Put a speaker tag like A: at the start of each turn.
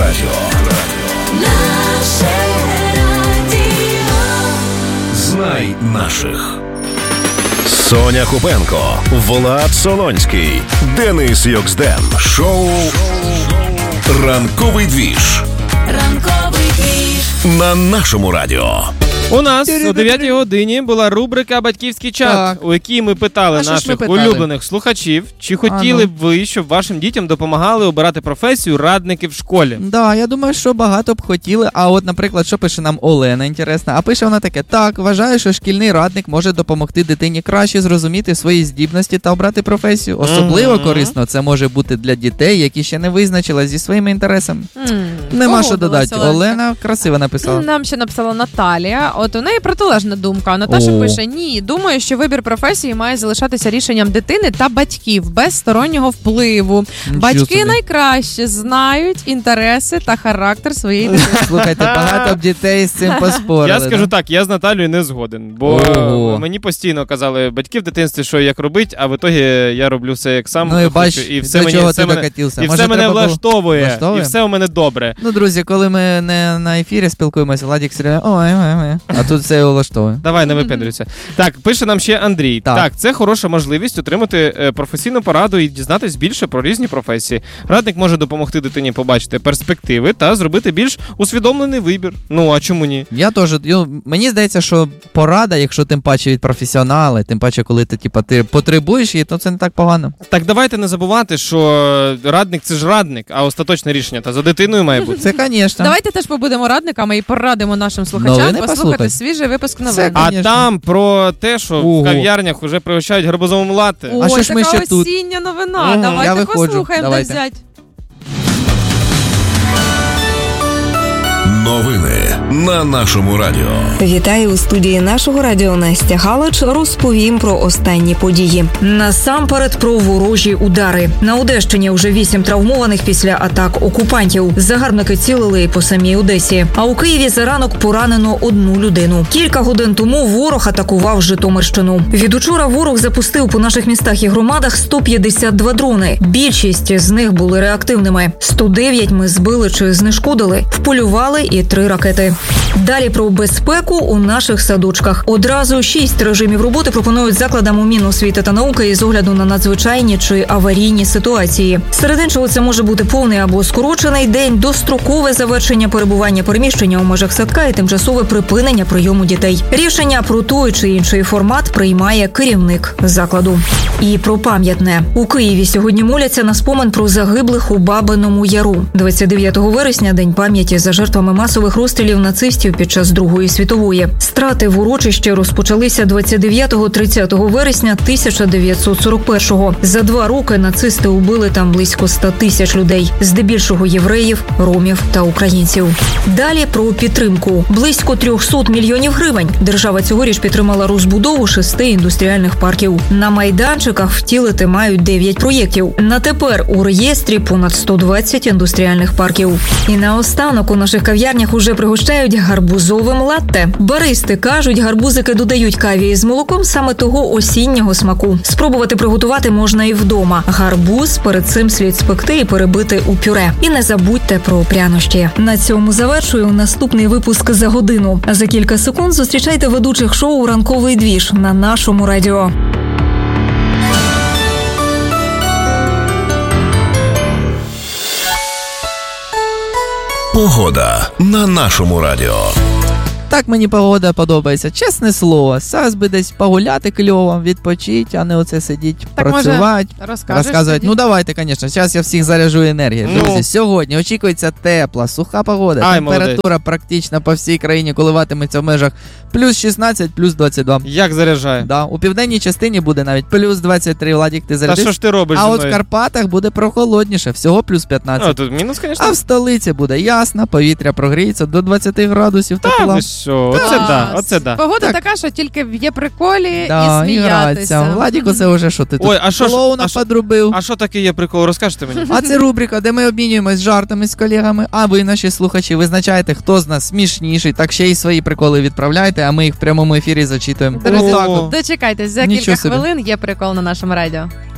A: радіо. Наше радіо. Знай наших. Соня Купенко, Влад Солонський, Денис Йоксден. Шоу «Ранковий двіж». Ранковий двіж. На нашому радіо.
B: У нас о 9 годині була рубрика «Батьківський чат», так, у якій ми питали наших улюблених слухачів, чи хотіли б ви, щоб вашим дітям допомагали обирати професію радники в школі.
C: Да, я думаю, що багато б хотіли. А от, наприклад, що пише нам Олена, інтересно. А пише вона таке: так, вважаю, що шкільний радник може допомогти дитині краще зрозуміти свої здібності та обрати професію. Особливо корисно це може бути для дітей, які ще не визначились зі своїми інтересами. Нема що додати. Олена красиво написала.
D: Нам ще написала Наталія. От у неї протилежна думка. Наташа пише: ні, думаю, що вибір професії має залишатися рішенням дитини та батьків, без стороннього впливу. Батьки найкраще знають інтереси та характер своєї дитини.
C: Слухайте, багато б дітей з цим поспорили.
B: Я скажу так, я з Наталією не згоден, бо мені постійно казали батьки в дитинстві, що як робити, а в ітогі я роблю все як сам хочу, і все мене влаштовує, і все у мене добре.
C: Ну, друзі, коли ми не на ефірі спілкуємося, Владик стріляє, ой, а тут все влаштовує.
B: Давай, не випендрюйся. Так, пише нам ще Андрій. Так, це хороша можливість отримати професійну пораду і дізнатись більше про різні професії. Радник може допомогти дитині побачити перспективи та зробити більш усвідомлений вибір. Ну, а чому ні?
C: Я теж. Мені здається, що порада, якщо тим паче від професіонали, тим паче, коли ти потребуєш її, то це не так погано.
B: Так давайте не забувати, що радник – це ж радник, а остаточне рішення та за дитиною має бути.
C: Це, звісно.
D: Давайте теж побудемо радниками і порадимо нашим слухачам послухати свіжий випуск новин.
B: А там про те, що в кав'ярнях вже пригощають гарбузовим латте.
D: Ой, а що така осіння новина. Давайте послухаємо, де взять.
A: Новини на нашому радіо.
E: Вітаю у студії нашого радіо Настя Галич. Розповім про останні події. Насамперед про ворожі удари. На Одещині вже 8 травмованих після атак окупантів. Загарбники цілили по самій Одесі. А у Києві за ранок поранено 1 людину. Кілька годин тому ворог атакував Житомирщину. Від учора ворог запустив по наших містах і громадах 152 дрони. Більшість з них були реактивними. 109 ми збили чи знешкодили. Вполювали і 3 ракети. Далі про безпеку у наших садочках. Одразу 6 режимів роботи пропонують закладам у Міносвіти та науки із огляду на надзвичайні чи аварійні ситуації. Серед іншого, це може бути повний або скорочений день, дострокове завершення перебування переміщення у межах садка і тимчасове припинення прийому дітей. Рішення про той чи інший формат приймає керівник закладу. І про пам'ятне. У Києві сьогодні моляться на спомин про загиблих у Бабиному Яру. 29 вересня – День пам'яті за жертвами масових розстрілів нацистів під час Другої світової. Страти в урочищі розпочалися 29-30 вересня 1941-го. За 2 роки нацисти убили там близько 100 тисяч людей, здебільшого євреїв, ромів та українців. Далі про підтримку. Близько 300 мільйонів гривень. Держава цьогоріч підтримала розбудову 6 індустріальних парків. На майданчиках втілити мають 9 проєктів. На тепер у реєстрі понад 120 індустріальних парків. І наостанок у наших кав'ярнях уже пригощають гарбузовим латте. Баристи кажуть, гарбузики додають каві із молоком саме того осіннього смаку. Спробувати приготувати можна і вдома. Гарбуз перед цим слід спекти і перебити у пюре. І не забудьте про прянощі. На цьому завершую наступний випуск за годину. За кілька секунд зустрічайте ведучих шоу «Ранковий двіж» на нашому радіо.
A: Погода на нашому радіо.
C: Так мені погода подобається, чесне слово. Зараз би десь погуляти кльово, відпочити, а не оце сидіти, працювати, розказувати. Ну давайте, звісно, зараз я всіх заряджу енергією. Друзі, сьогодні очікується тепла, суха погода. Температура практично по всій країні коливатиметься в межах плюс 16, плюс 22.
B: Як заряджає?
C: Да. У південній частині буде навіть плюс 23. Владик, ти зарядиш?
B: Та що ж ти робиш?
C: А от в Карпатах буде прохолодніше, всього плюс 15.
B: А, тут мінус, звісно.
C: А в столиці буде ясно, повітря прогріється до 20 градусів тепла.
B: Що? Оце да.
D: Погода така, що тільки є приколі і сміятися.
C: Владіко, це вже що ти тут клоуна подрубив.
B: А що таке є прикол? Розкажете мені.
C: А це рубрика, де ми обмінюємось жартами з колегами, а ви, наші слухачі, визначаєте, хто з нас смішніший, так ще й свої приколи відправляйте, а ми їх в прямому ефірі зачитуємо.
D: Дочекайтесь, за кілька хвилин є прикол на нашому радіо.